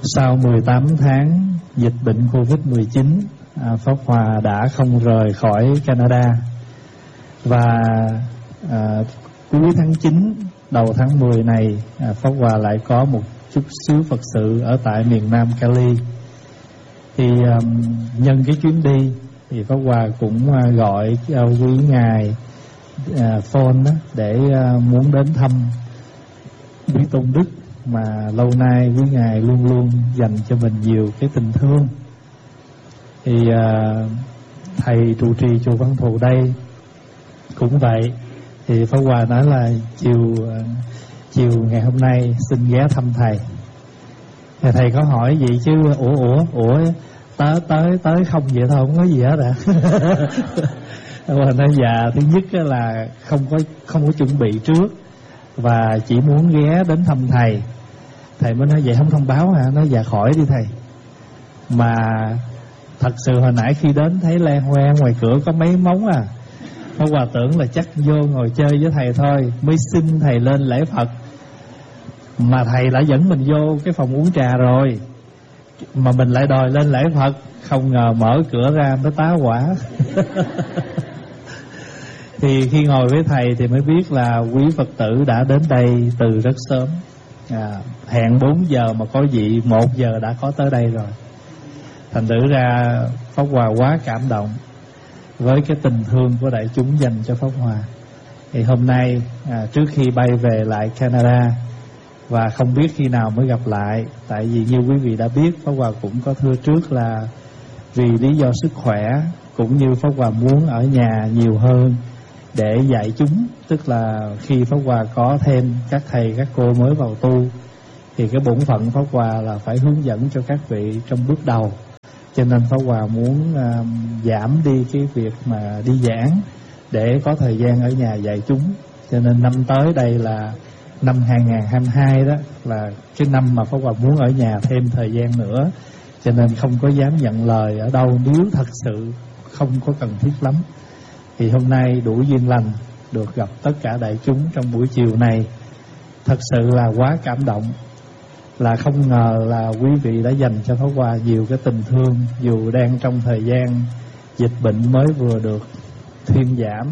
Sau 18 tháng dịch bệnh Covid-19, Pháp Hòa đã không rời khỏi Canada. Và cuối tháng 9, đầu tháng 10 này, Pháp Hòa lại có một chút xíu Phật sự ở tại miền Nam Cali. Thì nhân cái chuyến đi thì Pháp Hòa cũng gọi quý ngài phone để muốn đến thăm quý Tôn Đức mà lâu nay quý ngài luôn luôn dành cho mình nhiều cái tình thương. Thì thầy trụ trì chùa Văn Thù đây cũng vậy. Thì Pháp Hòa nói là chiều ngày hôm nay xin ghé thăm thầy. Thì thầy có hỏi gì chứ ủa tới không vậy thôi, không có gì hết à? Và nói dạ, thứ nhất là không có chuẩn bị trước và chỉ muốn ghé đến thăm thầy. Thầy mới nói vậy không thông báo hả? Nói dạ khỏi đi thầy. Mà thật sự hồi nãy khi đến thấy le hoe ngoài cửa có mấy móng à. Pháp Hòa tưởng là chắc vô ngồi chơi với thầy thôi, mới xin thầy lên lễ Phật. Mà thầy đã dẫn mình vô cái phòng uống trà rồi, mà mình lại đòi lên lễ Phật. Không ngờ mở cửa ra nó tá hỏa. Thì khi ngồi với thầy thì mới biết là quý Phật tử đã đến đây từ rất sớm. Hẹn 4 giờ mà có vị 1 giờ đã có tới đây rồi. Thành thử ra Pháp Hòa quá cảm động với cái tình thương của đại chúng dành cho Pháp Hòa. Thì hôm nay trước khi bay về lại Canada, và không biết khi nào mới gặp lại, tại vì như quý vị đã biết, Pháp Hòa cũng có thưa trước là vì lý do sức khỏe, cũng như Pháp Hòa muốn ở nhà nhiều hơn để dạy chúng. Tức là khi Pháp Hòa có thêm các thầy các cô mới vào tu, thì cái bổn phận Pháp Hòa là phải hướng dẫn cho các vị trong bước đầu. Cho nên Pháp Hòa muốn giảm đi cái việc mà đi giảng để có thời gian ở nhà dạy chúng. Cho nên năm tới đây là năm 2022 đó, là cái năm mà Pháp Hòa muốn ở nhà thêm thời gian nữa. Cho nên không có dám nhận lời ở đâu nếu thật sự không có cần thiết lắm. Thì hôm nay đủ duyên lành được gặp tất cả đại chúng trong buổi chiều này. Thật sự là quá cảm động. Là không ngờ là quý vị đã dành cho Pháp Hòa nhiều cái tình thương, dù đang trong thời gian dịch bệnh mới vừa được thuyên giảm.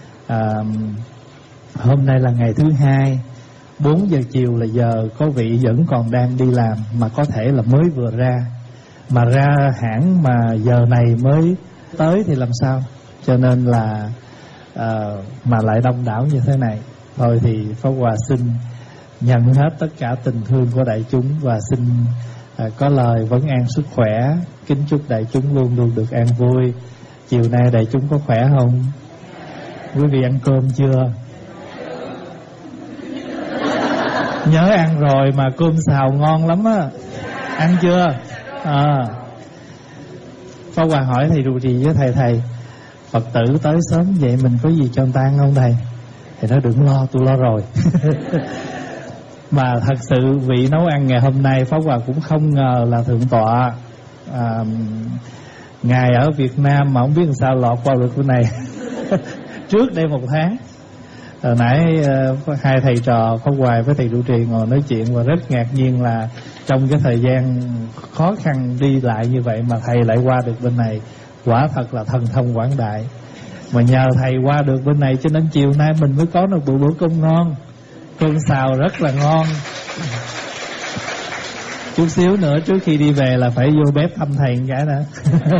Hôm nay là ngày thứ 2, 4 giờ chiều là giờ có vị vẫn còn đang đi làm, mà có thể là mới vừa ra. Mà ra hãng mà giờ này mới tới thì làm sao? Cho nên là mà lại đông đảo như thế này. Thôi thì Pháp Hòa xin nhận hết tất cả tình thương của đại chúng và xin có lời vấn an sức khỏe. Kính chúc đại chúng luôn luôn được an vui. Chiều nay đại chúng có khỏe không? Quý vị ăn cơm chưa? Nhớ ăn rồi, mà cơm xào ngon lắm á. Ăn chưa? Pháp Hòa hỏi thầy trụ trì với thầy Phật tử tới sớm vậy mình có gì cho người ta ăn không thầy? Thầy nói đừng lo, tôi lo rồi. Mà thật sự vị nấu ăn ngày hôm nay Pháp Hòa cũng không ngờ là Thượng tọa Ngài ở Việt Nam mà không biết làm sao lọt qua được cái này. Trước đây 1 tháng. Hồi nãy hai thầy trò Pháp Hòa với thầy trụ trì ngồi nói chuyện và rất ngạc nhiên là trong cái thời gian khó khăn đi lại như vậy mà thầy lại qua được bên này. Quả thật là thần thông quảng đại. Mà nhờ thầy qua được bên này cho nên chiều nay mình mới có được bữa cơm ngon. Cơm xào rất là ngon. Chút xíu nữa trước khi đi về là phải vô bếp thăm thầy một cái nữa.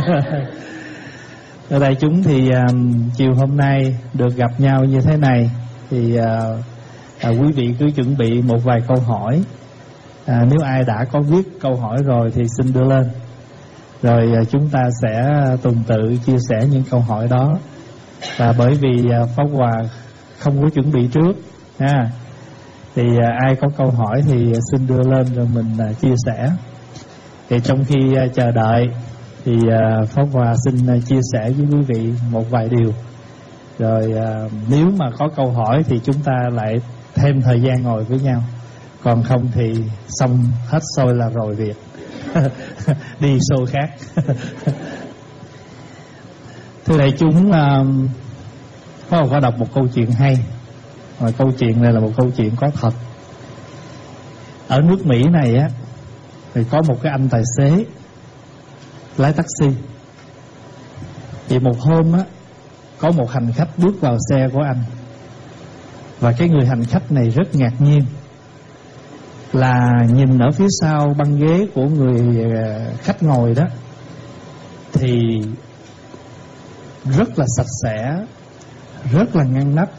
Ở đây chúng thì chiều hôm nay được gặp nhau như thế này thì quý vị cứ chuẩn bị một vài câu hỏi. Nếu ai đã có viết câu hỏi rồi thì xin đưa lên. Rồi chúng ta sẽ tuần tự chia sẻ những câu hỏi đó. Và bởi vì Pháp Hòa không có chuẩn bị trước thì ai có câu hỏi thì xin đưa lên rồi mình chia sẻ. Thì trong khi chờ đợi thì Pháp Hòa xin chia sẻ với quý vị một vài điều. Rồi nếu mà có câu hỏi thì chúng ta lại thêm thời gian ngồi với nhau. Còn không thì xong hết xôi là rồi việc. Đi show khác. Thưa đại chúng, có đọc một câu chuyện hay. Câu chuyện này là một câu chuyện có thật. Ở nước Mỹ này á, Thì có một cái anh tài xế lái taxi. Thì một hôm á, có một hành khách bước vào xe của anh. Và cái người hành khách này rất ngạc nhiên, là nhìn ở phía sau băng ghế của người khách ngồi đó thì rất là sạch sẽ, rất là ngăn nắp.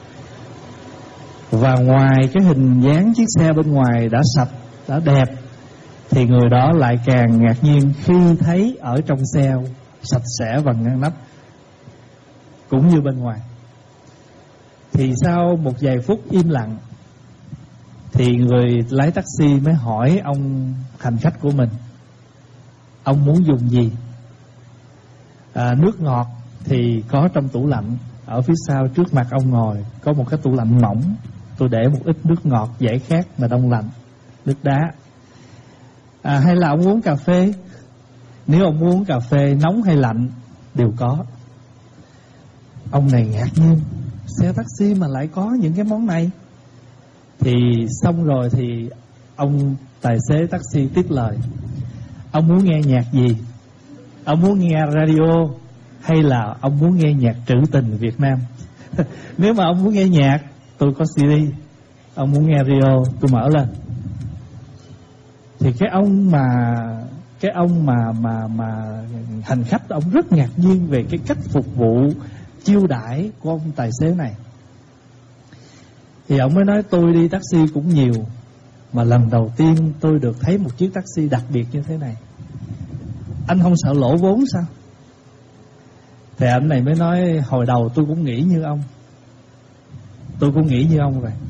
Và ngoài cái hình dáng chiếc xe bên ngoài đã sạch, đã đẹp, thì người đó lại càng ngạc nhiên khi thấy ở trong xe sạch sẽ và ngăn nắp cũng như bên ngoài. Thì sau một vài phút im lặng, thì người lái taxi mới hỏi ông hành khách của mình: ông muốn dùng gì? Nước ngọt thì có trong tủ lạnh. Ở phía sau trước mặt ông ngồi có một cái tủ lạnh mỏng, tôi để một ít nước ngọt giải khát mà đông lạnh, nước đá. Hay là ông uống cà phê? Nếu ông uống cà phê nóng hay lạnh đều có. Ông này ngạc nhiên, xe taxi mà lại có những cái món này. Thì xong rồi thì ông tài xế taxi tiếp lời: ông muốn nghe nhạc gì? Ông muốn nghe radio hay là ông muốn nghe nhạc trữ tình Việt Nam? Nếu mà ông muốn nghe nhạc, tôi có CD. Ông muốn nghe radio, tôi mở lên. Thì cái ông mà hành khách, ông rất ngạc nhiên về cái cách phục vụ chiêu đãi của ông tài xế này. Thì ông mới nói: tôi đi taxi cũng nhiều, mà lần đầu tiên tôi được thấy một chiếc taxi đặc biệt như thế này. Anh không sợ lỗ vốn sao? Thì anh này mới nói: hồi đầu tôi cũng nghĩ như ông. Tôi cũng nghĩ như ông vậy.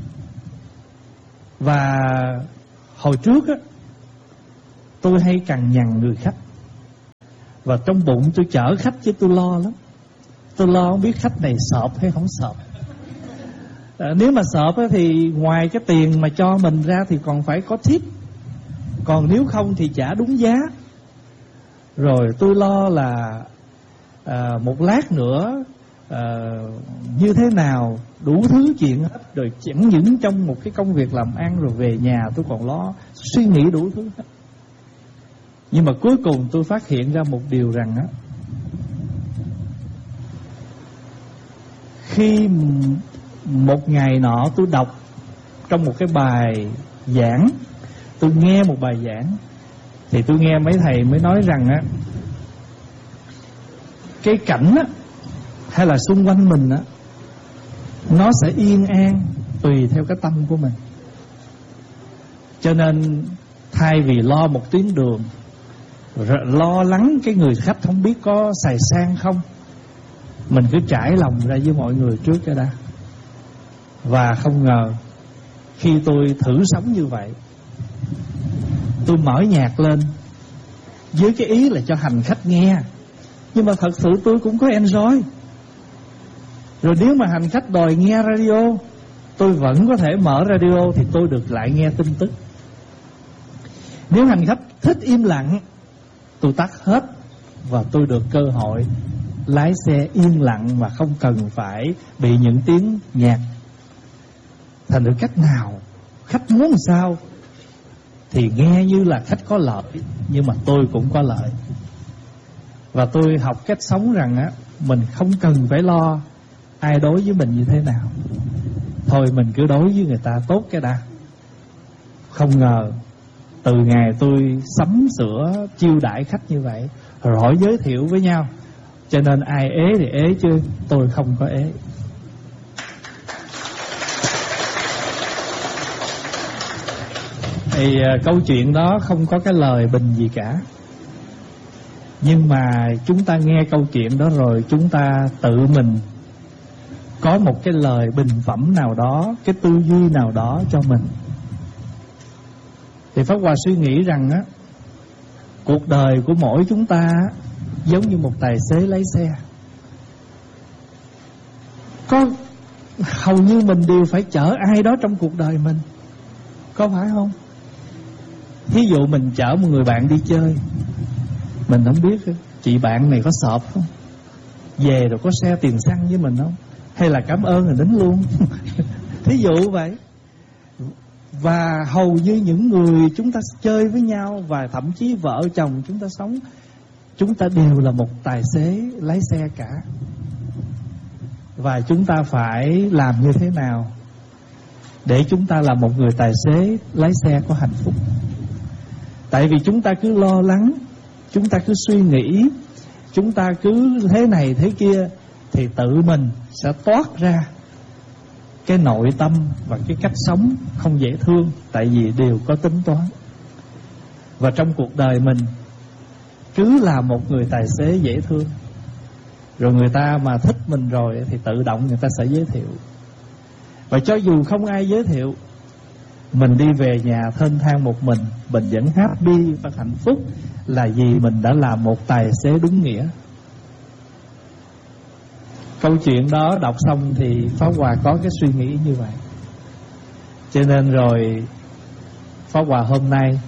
Và hồi trước á, tôi hay cằn nhằn người khách. Và trong bụng tôi chở khách chứ tôi lo lắm. Tôi lo không biết khách này sợp hay không sợp. Nếu mà sợp á, thì ngoài cái tiền mà cho mình ra thì còn phải có tip. Còn nếu không thì trả đúng giá. Rồi tôi lo là một lát nữa như thế nào, đủ thứ chuyện hết. Rồi chẳng những trong một cái công việc làm ăn, rồi về nhà tôi còn lo suy nghĩ đủ thứ hết. Nhưng mà cuối cùng tôi phát hiện ra một điều rằng á, khi một ngày nọ tôi đọc trong một cái bài giảng, tôi nghe một bài giảng, thì tôi nghe mấy thầy mới nói rằng á, cái cảnh á, hay là xung quanh mình á, nó sẽ yên an tùy theo cái tâm của mình. Cho nên thay vì lo một tuyến đường, lo lắng cái người khách không biết có xài sang không, mình cứ trải lòng ra với mọi người trước cho đã. Và không ngờ khi tôi thử sống như vậy, tôi mở nhạc lên với cái ý là cho hành khách nghe, nhưng mà thật sự tôi cũng có enjoy. Rồi nếu mà hành khách đòi nghe radio, tôi vẫn có thể mở radio thì tôi được lại nghe tin tức. Nếu hành khách thích im lặng, tôi tắt hết và tôi được cơ hội lái xe yên lặng mà không cần phải bị những tiếng nhạc. Thành được cách nào khách muốn sao thì nghe như là khách có lợi, nhưng mà tôi cũng có lợi. Và tôi học cách sống rằng á, mình không cần phải lo ai đối với mình như thế nào, thôi mình cứ đối với người ta tốt cái đã. Không ngờ từ ngày tôi sắm sửa chiêu đãi khách như vậy, rồi hỏi giới thiệu với nhau, cho nên ai ế thì ế chứ tôi không có ế. Thì câu chuyện đó không có cái lời bình gì cả. Nhưng mà chúng ta nghe câu chuyện đó rồi, chúng ta tự mình có một cái lời bình phẩm nào đó, cái tư duy nào đó cho mình. Thì Pháp Hòa suy nghĩ rằng á, cuộc đời của mỗi chúng ta giống như một tài xế lái xe. Có hầu như mình đều phải chở ai đó trong cuộc đời mình, có phải không? Thí dụ mình chở một người bạn đi chơi, mình không biết chị bạn này có sợp không, về rồi có xe tiền xăng với mình không, hay là cảm ơn rồi đến luôn. Thí dụ vậy. Và hầu như những người chúng ta chơi với nhau, và thậm chí vợ chồng chúng ta sống, chúng ta đều là một tài xế lái xe cả. Và chúng ta phải làm như thế nào để chúng ta là một người tài xế lái xe có hạnh phúc? Tại vì chúng ta cứ lo lắng, chúng ta cứ suy nghĩ, chúng ta cứ thế này thế kia, thì tự mình sẽ toát ra cái nội tâm và cái cách sống không dễ thương. Tại vì đều có tính toán. Và trong cuộc đời mình cứ là một người tài xế dễ thương, rồi người ta mà thích mình rồi thì tự động người ta sẽ giới thiệu. Và cho dù không ai giới thiệu, mình đi về nhà thênh thang một mình vẫn happy và hạnh phúc, là vì mình đã là một tài xế đúng nghĩa. Câu chuyện đó đọc xong thì Pháp Hòa có cái suy nghĩ như vậy. Cho nên rồi Pháp Hòa hôm nay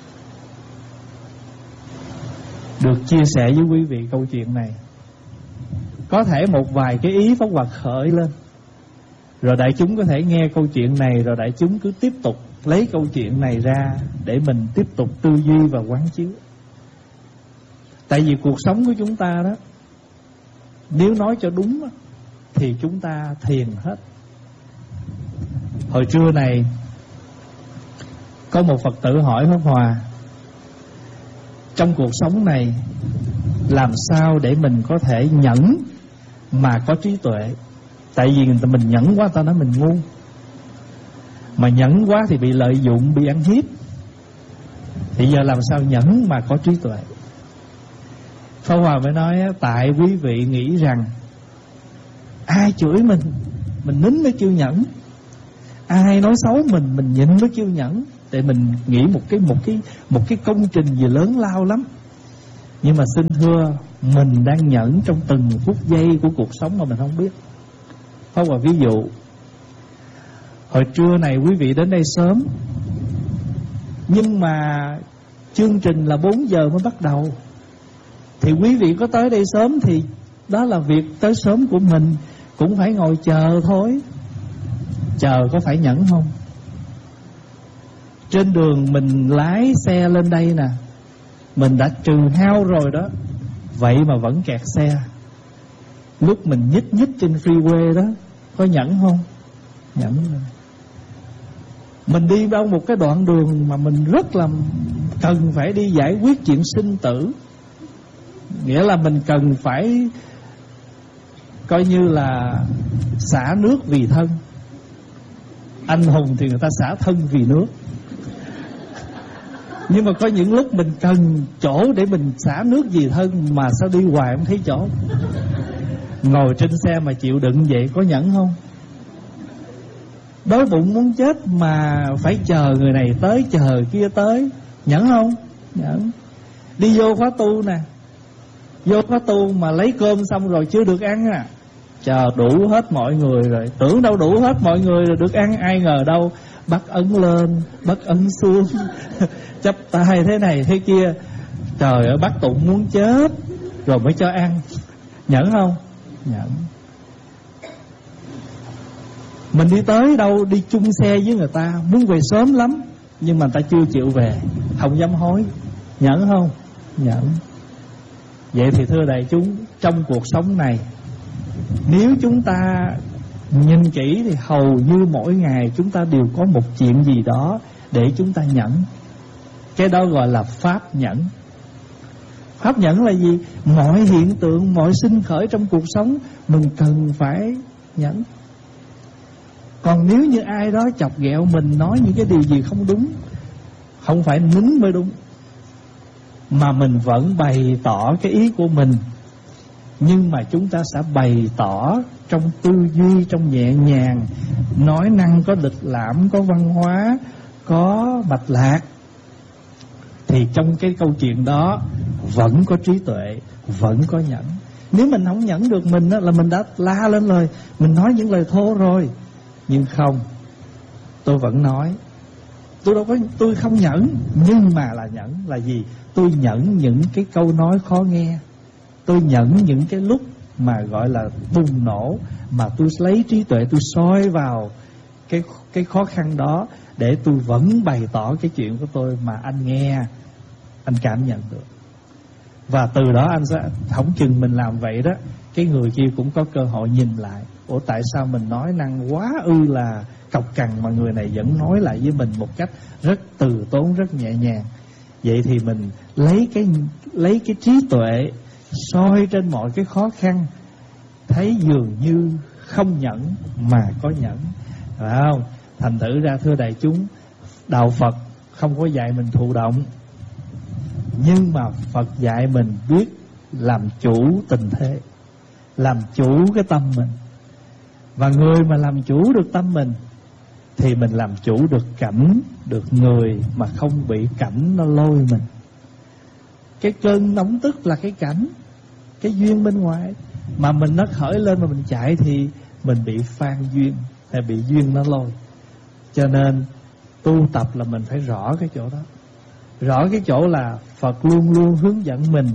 được chia sẻ với quý vị câu chuyện này. Có thể một vài cái ý Pháp Hòa khởi lên, rồi đại chúng có thể nghe câu chuyện này, rồi đại chúng cứ tiếp tục lấy câu chuyện này ra để mình tiếp tục tư duy và quán chiếu. Tại vì cuộc sống của chúng ta đó, nếu nói cho đúng thì chúng ta thiền hết. Hồi trưa này có một Phật tử hỏi Pháp Hòa, trong cuộc sống này làm sao để mình có thể nhẫn mà có trí tuệ? Tại vì mình nhẫn quá ta nói mình ngu, mà nhẫn quá thì bị lợi dụng, bị ăn hiếp. Thì giờ làm sao nhẫn mà có trí tuệ? Pháp Hòa mới nói, tại quý vị nghĩ rằng ai chửi mình nín mới kêu nhẫn, ai nói xấu mình nhịn mới kêu nhẫn. Tại mình nghĩ một cái công trình gì lớn lao lắm. Nhưng mà xin thưa, mình đang nhẫn trong từng phút giây của cuộc sống mà mình không biết. Pháp Hòa ví dụ, hồi trưa này quý vị đến đây sớm, nhưng mà chương trình là 4 giờ mới bắt đầu. Thì quý vị có tới đây sớm thì đó là việc tới sớm của mình, cũng phải ngồi chờ thôi. Chờ có phải nhẫn không? Trên đường mình lái xe lên đây nè, mình đã trừ hao rồi đó, vậy mà vẫn kẹt xe. Lúc mình nhích nhích trên freeway đó, có nhẫn không? Nhẫn rồi. Mình đi vào một cái đoạn đường mà mình rất là cần phải đi giải quyết chuyện sinh tử, nghĩa là mình cần phải coi như là xả nước vì thân. Anh hùng thì người ta xả thân vì nước. Nhưng mà có những lúc mình cần chỗ để mình xả nước vì thân, mà sao đi hoài không thấy chỗ. Ngồi trên xe mà chịu đựng vậy có nhẫn không? Đói bụng muốn chết mà phải chờ người này tới, chờ kia tới, nhẫn không? Nhẫn. Đi vô khóa tu nè, vô khóa tu mà lấy cơm xong rồi chưa được ăn à, chờ đủ hết mọi người rồi, tưởng đâu đủ hết mọi người rồi được ăn, ai ngờ đâu bắt ấn lên, bắt ấn xuống, chắp tay thế này thế kia. Trời ơi, bắt tụng muốn chết rồi mới cho ăn. Nhẫn không? Nhẫn. Mình đi tới đâu, đi chung xe với người ta, muốn về sớm lắm, nhưng mà người ta chưa chịu về, không dám hối. Nhẫn không? Nhẫn. Vậy thì thưa đại chúng, trong cuộc sống này, nếu chúng ta nhìn kỹ thì hầu như mỗi ngày chúng ta đều có một chuyện gì đó để chúng ta nhẫn. Cái đó gọi là pháp nhẫn. Pháp nhẫn là gì? Mọi hiện tượng, mọi sinh khởi trong cuộc sống mình cần phải nhẫn. Còn nếu như ai đó chọc ghẹo mình, nói những cái điều gì không đúng, không phải nín mới đúng, mà mình vẫn bày tỏ cái ý của mình, nhưng mà chúng ta sẽ bày tỏ trong tư duy, trong nhẹ nhàng, nói năng có lịch lãm, có văn hóa, có mạch lạc, thì trong cái câu chuyện đó vẫn có trí tuệ, vẫn có nhẫn. Nếu mình không nhẫn được mình đó, là mình đã la lên lời, mình nói những lời thô rồi. Nhưng không, tôi vẫn nói, tôi không nhẫn, nhưng mà là nhẫn là gì? Tôi nhẫn những cái câu nói khó nghe, tôi nhẫn những cái lúc mà gọi là bùng nổ, mà tôi lấy trí tuệ tôi soi vào cái khó khăn đó để tôi vẫn bày tỏ cái chuyện của tôi mà anh nghe, anh cảm nhận được. Và từ đó anh sẽ, không chừng mình làm vậy đó, cái người kia cũng có cơ hội nhìn lại. Ủa tại sao mình nói năng quá là cộc cằn mà người này vẫn nói lại với mình một cách rất từ tốn, rất nhẹ nhàng. Vậy thì mình lấy cái trí tuệ soi trên mọi cái khó khăn, thấy dường như không nhẫn mà có nhẫn, phải không? Thành thử ra thưa đại chúng, đạo Phật không có dạy mình thụ động, nhưng mà Phật dạy mình biết làm chủ tình thế, làm chủ cái tâm mình. Và người mà làm chủ được tâm mình thì mình làm chủ được cảnh, được người, mà không bị cảnh nó lôi mình. Cái cơn nóng tức là cái cảnh, cái duyên bên ngoài, mà mình nó khởi lên mà mình chạy thì mình bị phan duyên, hay bị duyên nó lôi. Cho nên tu tập là mình phải rõ cái chỗ đó. Rõ cái chỗ là Phật luôn luôn hướng dẫn mình,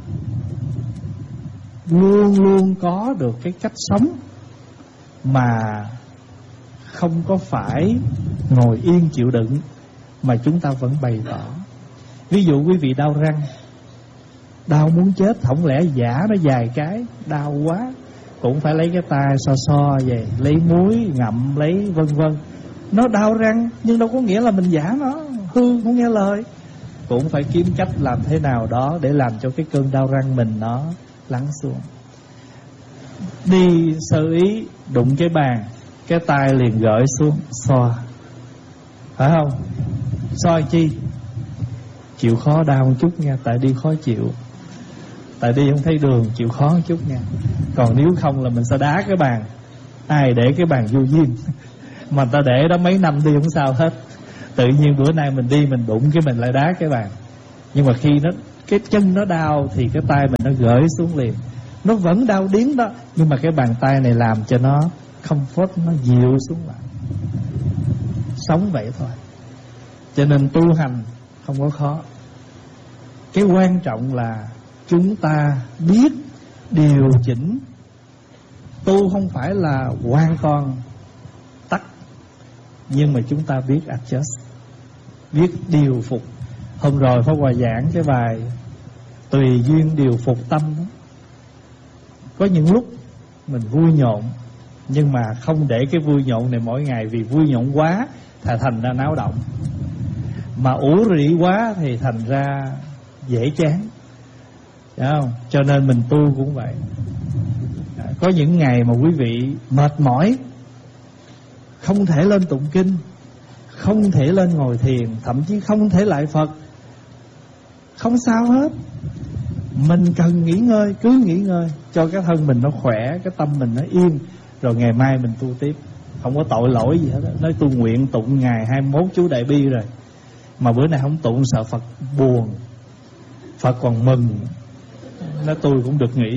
luôn luôn có được cái cách sống mà không có phải ngồi yên chịu đựng, mà chúng ta vẫn bày tỏ. Ví dụ quý vị đau răng, đau muốn chết, không lẽ giả nó dài cái, đau quá cũng phải lấy cái tay so vậy, lấy muối ngậm lấy vân vân. Nó đau răng nhưng đâu có nghĩa là mình giả nó, hư không nghe lời. Cũng phải kiếm cách làm thế nào đó để làm cho cái cơn đau răng mình nó lắng xuống. Đi sơ ý đụng cái bàn, cái tay liền gởi xuống xoa, phải không? Xoa chi? Chịu khó đau một chút nha, tại đi khó chịu, tại đi không thấy đường, chịu khó một chút nha. Còn nếu không là mình sẽ đá cái bàn. Ai để cái bàn vô duyên mà ta để đó mấy năm đi không sao hết. Tự nhiên bữa nay mình đi mình đụng cái mình lại đá cái bàn. Nhưng mà khi nó cái chân nó đau thì cái tay mình nó gởi xuống liền. Nó vẫn đau điếng đó, nhưng mà cái bàn tay này làm cho nó comfort, nó dịu xuống lại. Sống vậy thôi. Cho nên tu hành không có khó. Cái quan trọng là chúng ta biết điều chỉnh. Tu không phải là hoàn toàn tắt, nhưng mà chúng ta biết adjust, biết điều phục. Hôm rồi Pháp Hòa giảng cái bài tùy duyên điều phục tâm đó. Có những lúc mình vui nhộn, nhưng mà không để cái vui nhộn này mỗi ngày, vì vui nhộn quá thì thành ra náo động, mà ủ rỉ quá thì thành ra dễ chán, đúng không? Cho nên mình tu cũng vậy. Có những ngày mà quý vị mệt mỏi, không thể lên tụng kinh, không thể lên ngồi thiền, thậm chí không thể lại Phật, không sao hết. Mình cần nghỉ ngơi, cứ nghỉ ngơi cho cái thân mình nó khỏe, cái tâm mình nó yên, rồi ngày mai mình tu tiếp. Không có tội lỗi gì hết đó. Nói tu nguyện tụng ngày 21 chú Đại Bi rồi, mà bữa nay không tụng sợ Phật buồn, Phật còn mừng. Nói tôi cũng được nghỉ.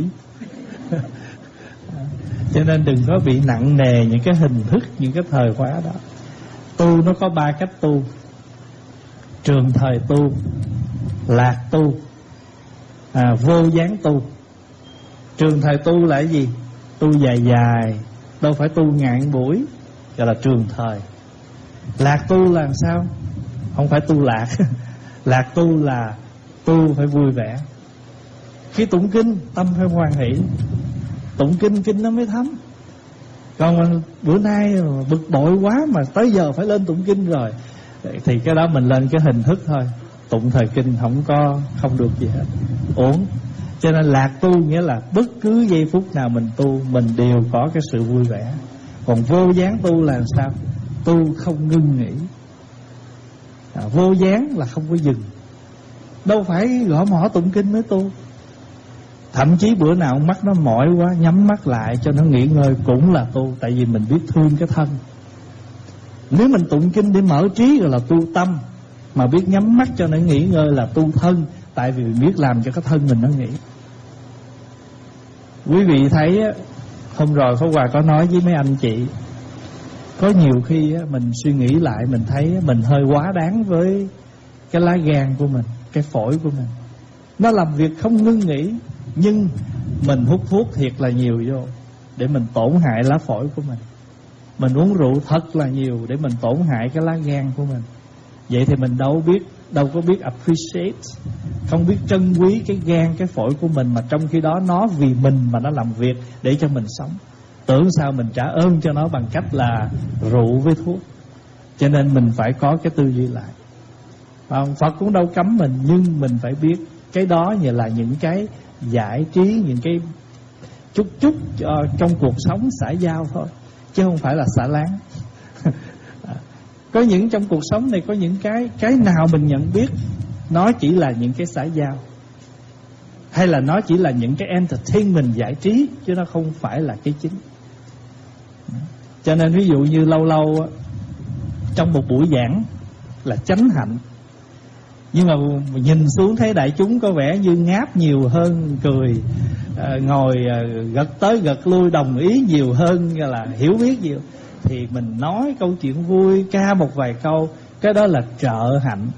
Cho nên đừng có bị nặng nề những cái hình thức, những cái thời khóa đó. Tu nó có 3 cách tu: trường thời tu, lạc tu, vô gián tu. Trường thời tu là cái gì? Tu dài dài, đâu phải tu ngàn buổi, gọi là trường thời. Lạc tu là sao? Không phải tu lạc. Lạc tu là tu phải vui vẻ. Khi tụng kinh, tâm phải hoan hỷ. Tụng kinh, kinh nó mới thấm. Còn mà bữa nay bực bội quá mà tới giờ phải lên tụng kinh rồi, thì cái đó mình lên cái hình thức thôi. Tụng thời kinh không được gì hết, uổng. Cho nên lạc tu nghĩa là bất cứ giây phút nào mình tu, mình đều có cái sự vui vẻ. Còn vô gián tu là sao? Tu không ngưng nghỉ. Vô gián là không có dừng. Đâu phải gõ mỏ tụng kinh mới tu. Thậm chí bữa nào mắt nó mỏi quá, nhắm mắt lại cho nó nghỉ ngơi cũng là tu. Tại vì mình biết thương cái thân. Nếu mình tụng kinh để mở trí rồi là tu tâm, mà biết nhắm mắt cho nó nghỉ ngơi là tu thân. Tại vì mình biết làm cho cái thân mình nó nghỉ. Quý vị thấy hôm rồi Pháp Hòa có nói với mấy anh chị, có nhiều khi mình suy nghĩ lại, mình thấy mình hơi quá đáng với cái lá gan của mình, cái phổi của mình. Nó làm việc không ngưng nghỉ, nhưng mình hút thuốc thiệt là nhiều vô để mình tổn hại lá phổi của mình. Mình uống rượu thật là nhiều để mình tổn hại cái lá gan của mình. Vậy thì mình đâu có biết appreciate, không biết trân quý cái gan, cái phổi của mình, mà trong khi đó nó vì mình mà nó làm việc để cho mình sống. Tưởng sao mình trả ơn cho nó bằng cách là rượu với thuốc. Cho nên mình phải có cái tư duy lại. Phật cũng đâu cấm mình, nhưng mình phải biết cái đó như là những cái giải trí, những cái chút trong cuộc sống xã giao thôi, chứ không phải là xả láng. Có những trong cuộc sống này có những cái nào mình nhận biết nó chỉ là những cái xã giao, hay là nó chỉ là những cái entertainment, giải trí, chứ nó không phải là cái chính. Cho nên ví dụ như lâu lâu trong một buổi giảng là chánh hạnh, nhưng mà nhìn xuống thấy đại chúng có vẻ như ngáp nhiều hơn cười, ngồi gật tới gật lui đồng ý nhiều hơn là hiểu biết nhiều, thì mình nói câu chuyện vui, ca một vài câu, cái đó là trợ hạnh.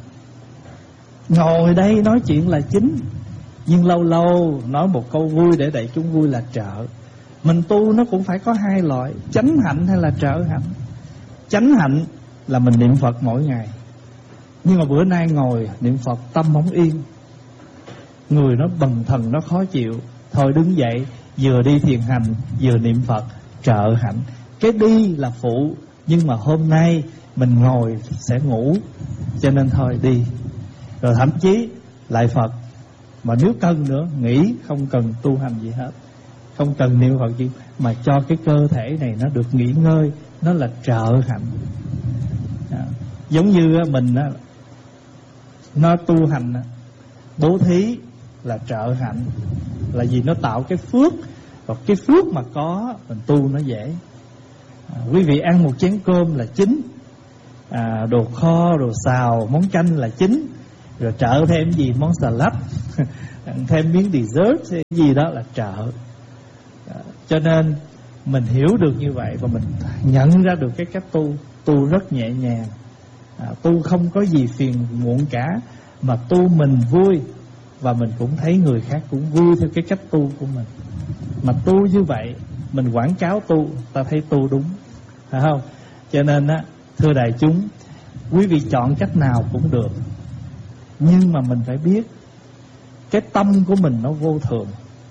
Ngồi đây nói chuyện là chính, nhưng lâu lâu nói một câu vui để đại chúng vui là trợ. Mình tu nó cũng phải có hai loại, chánh hạnh hay là trợ hạnh. Chánh hạnh là mình niệm Phật mỗi ngày, nhưng mà bữa nay ngồi niệm Phật tâm không yên, người nó bần thần, nó khó chịu, thôi đứng dậy vừa đi thiền hành vừa niệm Phật, trợ hạnh. Cái đi là phụ, nhưng mà hôm nay mình ngồi sẽ ngủ, cho nên thôi đi. Rồi thậm chí lại Phật, mà nếu cần nữa nghỉ, không cần tu hành gì hết, không cần niệm Phật gì, mà cho cái cơ thể này nó được nghỉ ngơi, nó là trợ hạnh. Giống như mình nó tu hành bố thí là trợ hạnh, là vì nó tạo cái phước, và cái phước mà có mình tu nó dễ. Quý vị ăn một chén cơm là chính, đồ kho, đồ xào, món canh là chính, rồi trợ thêm gì món salad thêm miếng dessert hay gì đó là trợ. Cho nên mình hiểu được như vậy và mình nhận ra được cái cách tu rất nhẹ nhàng, tu không có gì phiền muộn cả, mà tu mình vui và mình cũng thấy người khác cũng vui theo cái cách tu của mình. Mà tu như vậy mình quảng cáo tu, ta thấy tu đúng, phải không? Cho nên thưa đại chúng, quý vị chọn cách nào cũng được, nhưng mà mình phải biết cái tâm của mình nó vô thường,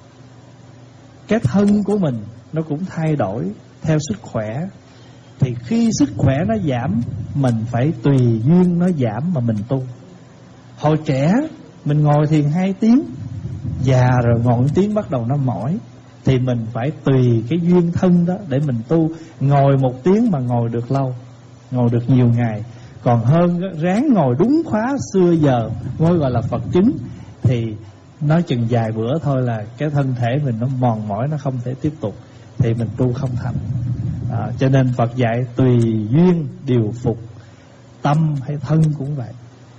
cái thân của mình nó cũng thay đổi theo sức khỏe. Thì khi sức khỏe nó giảm, mình phải tùy duyên nó giảm mà mình tu. Hồi trẻ mình ngồi thiền 2 tiếng, già rồi ngồi 1 tiếng bắt đầu nó mỏi, thì mình phải tùy cái duyên thân đó để mình tu. Ngồi 1 tiếng mà ngồi được lâu, ngồi được nhiều ngày, còn hơn ráng ngồi đúng khóa xưa giờ mới gọi là Phật chứng. Thì nói chừng vài bữa thôi là cái thân thể mình nó mòn mỏi, nó không thể tiếp tục, thì mình tu không thành. Cho nên Phật dạy tùy duyên điều phục, tâm hay thân cũng vậy.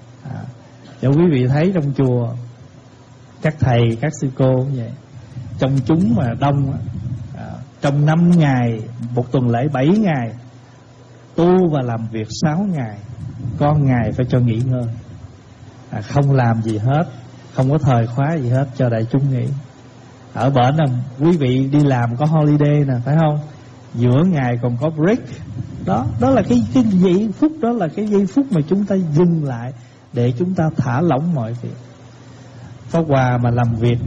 Cho quý vị thấy trong chùa, các thầy, các sư cô cũng vậy. Trong chúng mà đông, trong 5 ngày, một tuần lễ 7 ngày, tu và làm việc 6 ngày, có ngày phải cho nghỉ ngơi, không làm gì hết, không có thời khóa gì hết, cho đại chúng nghỉ. Ở bển là quý vị đi làm có holiday nè, phải không? Giữa ngày còn có break. Đó là cái giây phút, đó là cái giây phút mà chúng ta dừng lại để chúng ta thả lỏng mọi việc. Pháp Hòa mà làm việc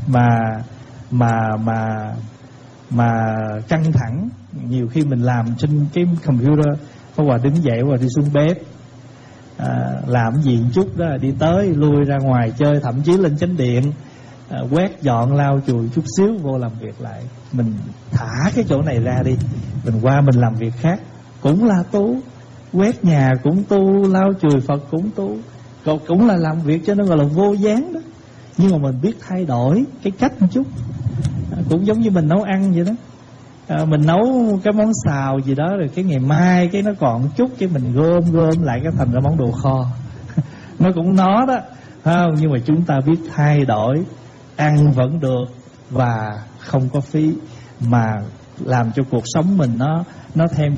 mà căng thẳng, nhiều khi mình làm trên cái computer, Pháp Hòa đứng dậy và đi xuống bếp, làm gì một chút đó, đi tới lui ra ngoài chơi, thậm chí lên chánh điện quét dọn lau chùi chút xíu vô làm việc lại. Mình thả cái chỗ này ra đi, mình qua mình làm việc khác, cũng là tu. Quét nhà cũng tu, lau chùi Phật cũng tu, cũng là làm việc, cho nên gọi là vô gián đó. Nhưng mà mình biết thay đổi cái cách một chút. Cũng giống như mình nấu ăn vậy đó. Mình nấu cái món xào gì đó, rồi cái ngày mai cái nó còn chút, cái mình gom lại cái thành ra món đồ kho nó cũng nó đó, không? Nhưng mà chúng ta biết thay đổi, ăn vẫn được và không có phí, mà làm cho cuộc sống mình nó thêm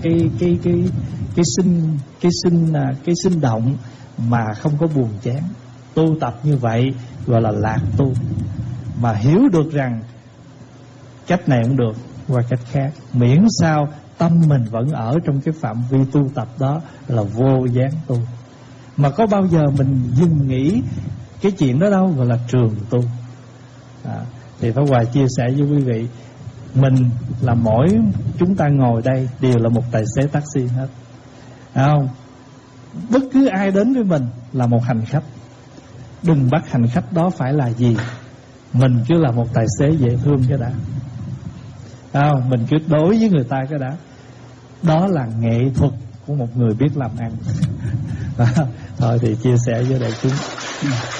cái sinh động mà không có buồn chán. Tu tập như vậy gọi là lạc tu. Mà hiểu được rằng cách này cũng được, qua cách khác, miễn sao tâm mình vẫn ở trong cái phạm vi tu tập đó là vô gián tu. Mà có bao giờ mình dừng nghỉ cái chuyện đó đâu, gọi là trường tu. Thì Pháp Hòa chia sẻ với quý vị, mình là mỗi chúng ta ngồi đây đều là một tài xế taxi hết, không? Bất cứ ai đến với mình là một hành khách. Đừng bắt hành khách đó phải là gì, mình cứ là một tài xế dễ thương cái đã, không? Mình cứ đối với người ta cái đã. Đó là nghệ thuật của một người biết làm ăn. Thôi thì chia sẻ với đại chúng.